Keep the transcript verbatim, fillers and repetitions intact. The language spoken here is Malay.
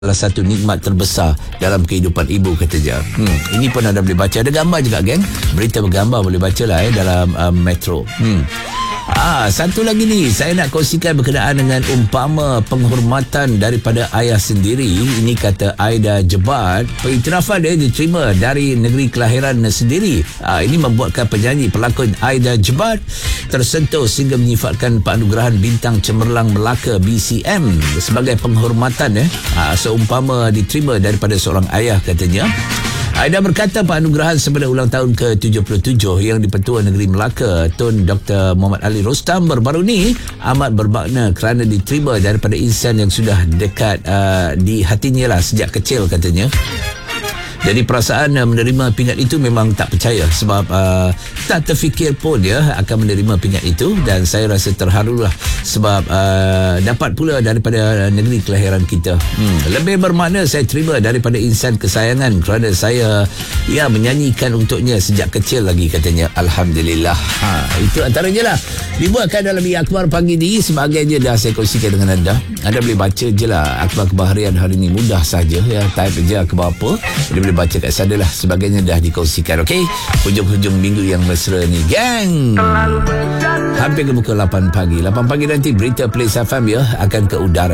salah satu nikmat terbesar dalam kehidupan ibu, kata dia. Hmm, ini pun anda boleh baca. Ada gambar juga, geng. Berita bergambar boleh baca lah eh, dalam uh, Metro. Hmm. Ah, satu lagi ni, saya nak kongsikan berkenaan dengan umpama penghormatan daripada ayah sendiri. Ini kata Aida Jebat. Pengiktirafan dia diterima dari negeri kelahiran sendiri. Ah, ini membuatkan penyanyi pelakon Aida Jebat tersentuh sehingga menyifatkan penganugerahan bintang cemerlang Melaka B C M sebagai penghormatan eh. Ah, seumpama diterima daripada seorang ayah, katanya. Aida berkata penganugerahan sempena ulang tahun ke tujuh puluh tujuh yang di-Pertua Negeri Melaka Tun Doktor Muhammad Ali Rostam baru-baru ni amat bermakna kerana diterima daripada insan yang sudah dekat uh, di hatinya lah sejak kecil, katanya. Jadi perasaan uh, menerima pingat itu memang tak percaya sebab uh, tak terfikir pun ya akan menerima pingat itu, dan saya rasa terharu lah sebab uh, dapat pula daripada negeri kelahiran kita. Hmm, lebih bermakna saya terima daripada insan kesayangan kerana saya ya menyanyikan untuknya sejak kecil lagi, katanya. Alhamdulillah. Ha, itu antaranya lah dibuatkan dalam I Akhbar pagi ni. Sebagainya dah saya kongsikan dengan anda. Anda boleh baca je lah akhbar-akhbar harian hari ni, mudah saja ya, type je akhbar apa, dia boleh baca kat sana lah. Sebagainya dah dikongsikan. Okey, hujung-hujung minggu yang mesra ni, gang. Hampir ke pukul lapan pagi. lapan pagi nanti berita Play F M ya akan ke udara.